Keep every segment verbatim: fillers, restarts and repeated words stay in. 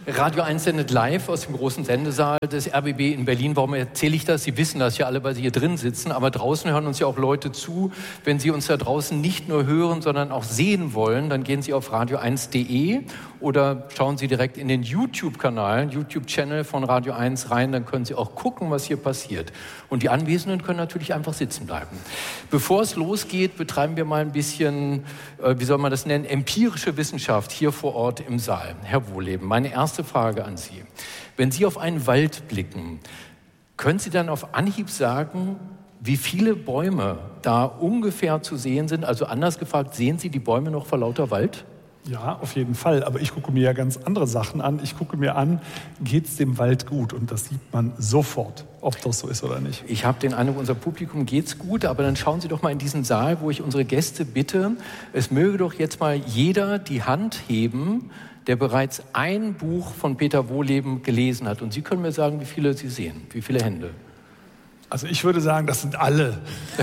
Radio eins sendet live aus dem großen Sendesaal des R B B in Berlin. Warum erzähle ich das? Sie wissen das ja alle, weil Sie hier drin sitzen. Aber draußen hören uns ja auch Leute zu. Wenn Sie uns da draußen nicht nur hören, sondern auch sehen wollen, dann gehen Sie auf radio eins punkt de oder schauen Sie direkt in den YouTube-Kanal, YouTube-Channel von Radio eins rein. Dann können Sie auch gucken, was hier passiert. Und die Anwesenden können natürlich einfach sitzen bleiben. Bevor es losgeht, betreiben wir mal ein bisschen, äh, wie soll man das nennen, empirische Wissenschaft hier vor Ort im Saal. Herr Wohleben, meine erste Frage an Sie. Wenn Sie auf einen Wald blicken, können Sie dann auf Anhieb sagen, wie viele Bäume da ungefähr zu sehen sind? Also anders gefragt, sehen Sie die Bäume noch vor lauter Wald? Ja, auf jeden Fall. Aber ich gucke mir ja ganz andere Sachen an. Ich gucke mir an, geht es dem Wald gut? Und das sieht man sofort, ob das so ist oder nicht. Ich habe den Eindruck, unser Publikum geht's gut. Aber dann schauen Sie doch mal in diesen Saal, wo ich unsere Gäste bitte, es möge doch jetzt mal jeder die Hand heben, der bereits ein Buch von Peter Wohleben gelesen hat. Und Sie können mir sagen, wie viele Sie sehen, wie viele Hände. Also ich würde sagen, das sind alle.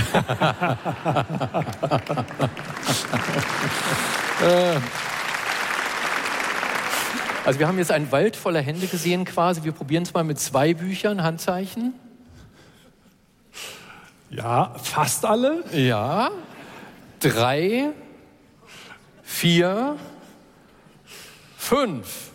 Also wir haben jetzt einen Wald voller Hände gesehen quasi. Wir probieren es mal mit zwei Büchern, Handzeichen. Ja, fast alle. Ja, drei, vier, fünf.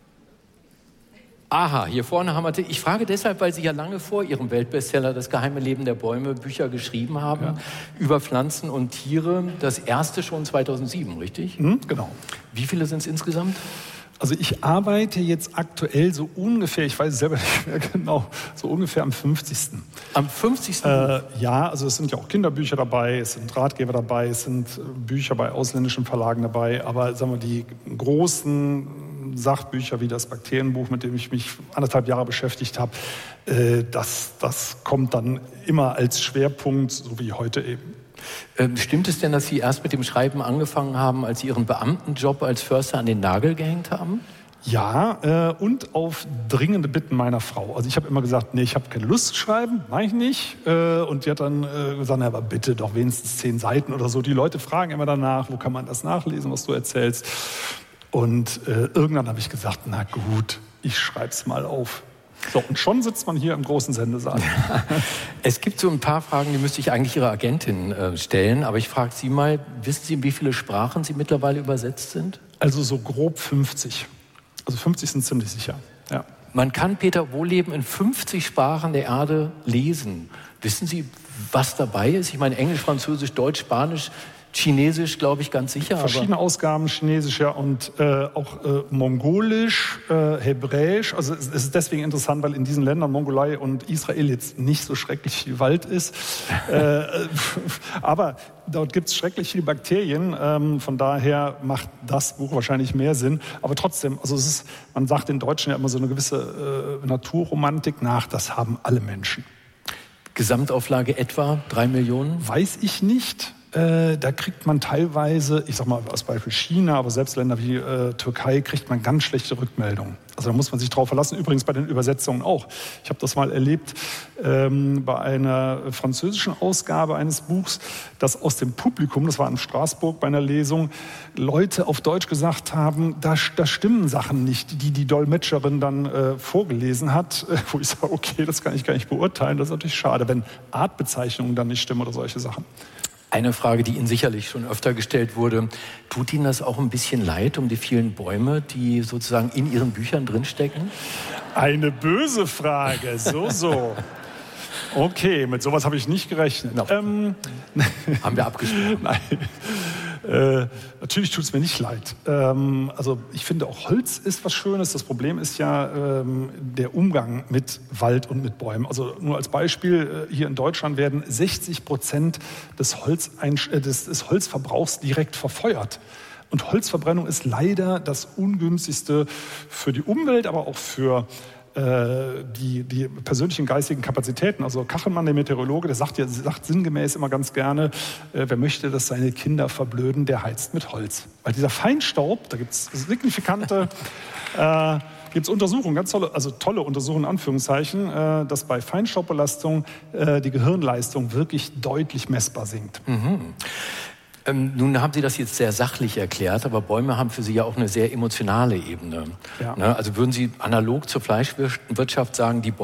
Aha, hier vorne haben wir... Ich frage deshalb, weil Sie ja lange vor Ihrem Weltbestseller Das geheime Leben der Bäume Bücher geschrieben haben, ja, über Pflanzen und Tiere. Das erste schon zweitausendsieben, richtig? Mhm, genau. Wie viele sind es insgesamt? Also ich arbeite jetzt aktuell so ungefähr, ich weiß es selber nicht mehr genau, so ungefähr am fünfzigsten. Am fünfzigsten Äh, ja, also es sind ja auch Kinderbücher dabei, es sind Ratgeber dabei, es sind Bücher bei ausländischen Verlagen dabei, aber sagen wir, die großen Sachbücher wie das Bakterienbuch, mit dem ich mich anderthalb Jahre beschäftigt habe, äh, das, das kommt dann immer als Schwerpunkt, so wie heute eben. Ähm, stimmt es denn, dass Sie erst mit dem Schreiben angefangen haben, als Sie Ihren Beamtenjob als Förster an den Nagel gehängt haben? Ja, äh, und auf dringende Bitten meiner Frau. Also ich habe immer gesagt, nee, ich habe keine Lust zu schreiben, mache ich nicht. Äh, und die hat dann äh, gesagt, na, aber bitte doch wenigstens zehn Seiten oder so. Die Leute fragen immer danach, wo kann man das nachlesen, was du erzählst. Und äh, irgendwann habe ich gesagt, na gut, ich schreib's mal auf. So, und schon sitzt man hier im großen Sendesaal. Es gibt so ein paar Fragen, die müsste ich eigentlich Ihrer Agentin äh, stellen. Aber ich frage Sie mal, wissen Sie, in wie viele Sprachen Sie mittlerweile übersetzt sind? Also so grob fünfzig. Also fünfzig sind ziemlich sicher, ja. Man kann Peter Wohleben in fünfzig Sprachen der Erde lesen. Wissen Sie, was dabei ist? Ich meine, Englisch, Französisch, Deutsch, Spanisch, Chinesisch, glaube ich, ganz sicher. Verschiedene aber Ausgaben, Chinesisch ja, und äh, auch äh, Mongolisch, äh, Hebräisch. Also es, es ist deswegen interessant, weil in diesen Ländern, Mongolei und Israel, jetzt nicht so schrecklich viel Wald ist. äh, aber dort gibt es schrecklich viele Bakterien. Ähm, von daher macht das Buch wahrscheinlich mehr Sinn. Aber trotzdem, also es ist, man sagt den Deutschen ja immer so eine gewisse äh, Naturromantik nach. Das haben alle Menschen. Gesamtauflage etwa drei Millionen? Weiß ich nicht. Äh, da kriegt man teilweise, ich sag mal als Beispiel China, aber selbst Länder wie äh, Türkei, kriegt man ganz schlechte Rückmeldungen. Also da muss man sich drauf verlassen. Übrigens bei den Übersetzungen auch. Ich habe das mal erlebt ähm, bei einer französischen Ausgabe eines Buchs, dass aus dem Publikum, das war in Straßburg bei einer Lesung, Leute auf Deutsch gesagt haben, da, da stimmen Sachen nicht, die die Dolmetscherin dann äh, vorgelesen hat. Äh, wo ich sage, okay, das kann ich gar nicht beurteilen. Das ist natürlich schade, wenn Artbezeichnungen dann nicht stimmen oder solche Sachen. Eine Frage, die Ihnen sicherlich schon öfter gestellt wurde. Tut Ihnen das auch ein bisschen leid um die vielen Bäume, die sozusagen in Ihren Büchern drinstecken? Eine böse Frage, so, so. Okay, mit sowas habe ich nicht gerechnet. No. Ähm, Haben wir abgesprochen? Nein. Äh, natürlich tut es mir nicht leid. Ähm, also ich finde auch Holz ist was Schönes. Das Problem ist ja ähm, der Umgang mit Wald und mit Bäumen. Also nur als Beispiel, äh, hier in Deutschland werden sechzig Prozent des, Holzein- äh, des, des Holzverbrauchs direkt verfeuert. Und Holzverbrennung ist leider das Ungünstigste für die Umwelt, aber auch für Die, die persönlichen geistigen Kapazitäten. Also Kachelmann, der Meteorologe, der sagt ja sagt sinngemäß immer ganz gerne, äh, wer möchte, dass seine Kinder verblöden, der heizt mit Holz. Weil dieser Feinstaub, da gibt es signifikante äh, gibt's Untersuchungen, ganz tolle, also tolle Untersuchungen in Anführungszeichen, äh, dass bei Feinstaubbelastung äh, die Gehirnleistung wirklich deutlich messbar sinkt. Mhm. Ähm, nun haben Sie das jetzt sehr sachlich erklärt, aber Bäume haben für Sie ja auch eine sehr emotionale Ebene. Ja. Ne? Also würden Sie analog zur Fleischwirtschaft sagen, die